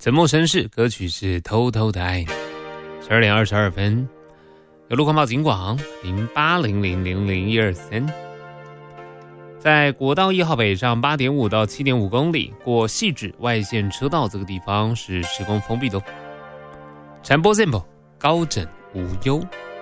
沉默绅士歌曲是偷偷的爱你。12点22分，有路况报警广0800000123。在国道1号北上8.5到7.5公里，过汐止外线车道这个地方是施工封闭的。传播 Sample 高枕无忧。